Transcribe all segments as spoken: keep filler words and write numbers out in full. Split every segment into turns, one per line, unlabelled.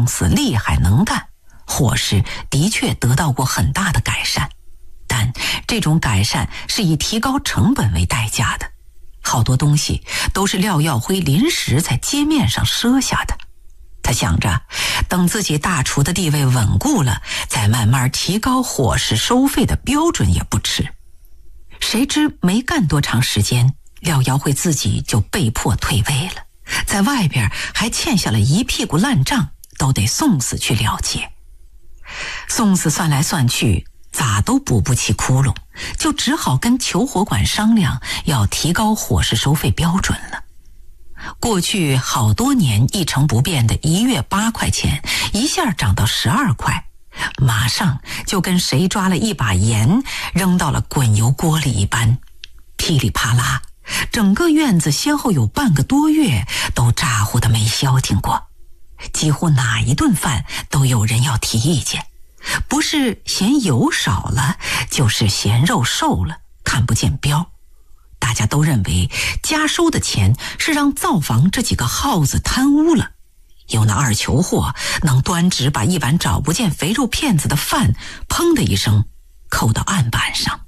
宋死厉害能干，伙食的确得到过很大的改善，但这种改善是以提高成本为代价的，好多东西都是廖耀辉临时在街面上赊下的。他想着等自己大厨的地位稳固了，再慢慢提高伙食收费的标准也不迟。谁知没干多长时间，廖耀辉自己就被迫退位了，在外边还欠下了一屁股烂账，都得宋死去了结。宋死算来算去咋都补不起窟窿，就只好跟求火馆商量要提高伙食收费标准了。过去好多年一成不变的一月八块钱，一下涨到十二块，马上就跟谁抓了一把盐扔到了滚油锅里一般，噼里啪啦，整个院子先后有半个多月都咋呼的没消停过，几乎哪一顿饭都有人要提意见，不是嫌油少了，就是嫌肉瘦了，看不见标。大家都认为加收的钱是让灶房这几个耗子贪污了，有那二球货能端直把一碗找不见肥肉片子的饭砰的一声扣到案板上。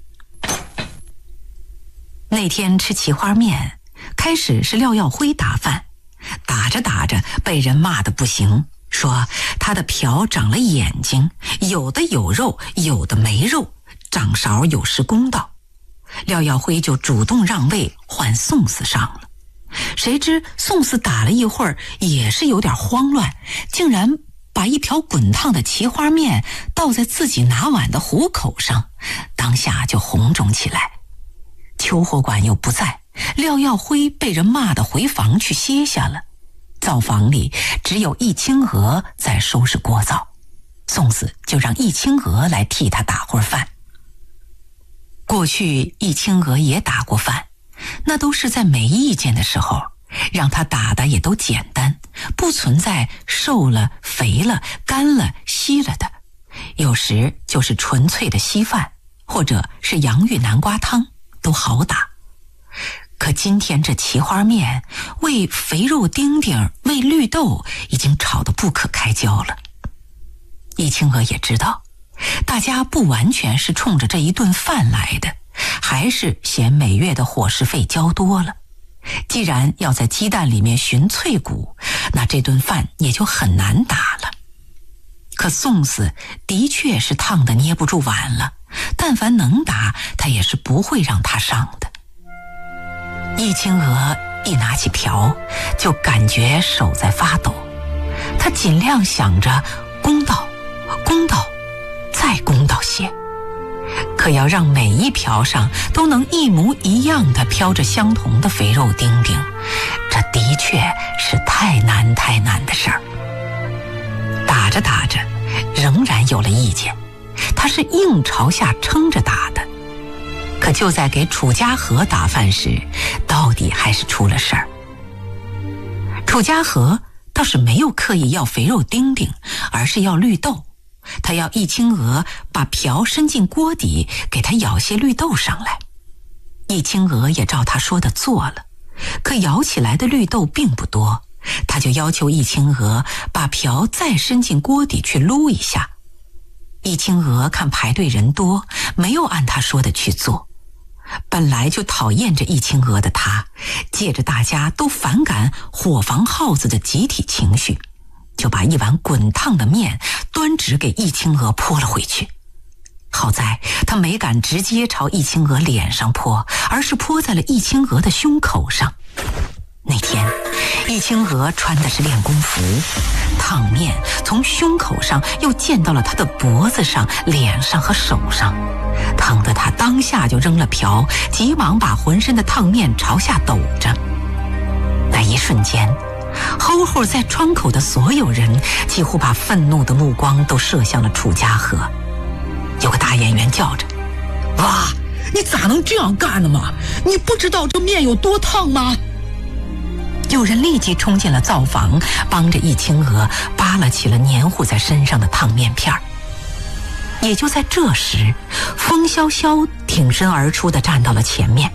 那天吃奇花面，开始是廖耀辉打饭，打着打着被人骂得不行，说他的瓢长了眼睛，有的有肉，有的没肉，掌勺有失公道。廖耀辉就主动让位换宋死上了，谁知宋死打了一会儿也是有点慌乱，竟然把一瓢滚烫的奇花面倒在自己拿碗的虎口上，当下就红肿起来。求火馆又不在，廖耀辉被人骂得回房去歇下了，灶房里只有易清娥在收拾锅灶，宋死就让易清娥来替他打会儿饭。过去易清娥也打过饭，那都是在没意见的时候，让他打的也都简单，不存在瘦了、肥了、干了、稀了的，有时就是纯粹的稀饭，或者是洋芋南瓜汤，都好打。可今天这奇花面为肥肉丁丁、为绿豆已经吵得不可开交了。易清娥也知道大家不完全是冲着这一顿饭来的，还是嫌每月的伙食费交多了。既然要在鸡蛋里面寻脆骨，那这顿饭也就很难打了。可宋死的确是烫得捏不住碗了，但凡能打，他也是不会让他上的。易清娥一拿起瓢，就感觉手在发抖，他尽量想着公道，公道，再公道些。可要让每一瓢上都能一模一样的飘着相同的肥肉丁丁，这的确是太难太难的事儿。打着打着仍然有了意见，他是硬朝下撑着打的。可就在给楚家和打饭时，到底还是出了事儿。楚家和倒是没有刻意要肥肉丁丁，而是要绿豆。他要易清娥把瓢伸进锅底，给他舀些绿豆上来。易清娥也照他说的做了，可舀起来的绿豆并不多，他就要求易清娥把瓢再伸进锅底去撸一下。易清娥看排队人多，没有按他说的去做。本来就讨厌着易清娥的他，借着大家都反感伙房耗子的集体情绪，就把一碗滚烫的面端直给易清娥泼了回去。好在他没敢直接朝易清娥脸上泼，而是泼在了易清娥的胸口上。那天易清娥穿的是练功服，烫面从胸口上又溅到了她的脖子上、脸上和手上，烫得她当下就扔了瓢，急忙把浑身的烫面朝下抖着。那一瞬间，齁齁在窗口的所有人几乎把愤怒的目光都射向了楚家和。有个大演员叫着：“
哇，你咋能这样干呢嘛？你不知道这面有多烫吗？”
有人立即冲进了灶房，帮着易清娥扒拉起了黏糊在身上的烫面片儿。也就在这时，风萧萧挺身而出的站到了前面。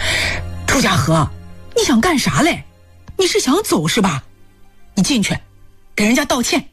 “楚家和，你想干啥嘞？你是想走是吧？你进去给人家道歉。”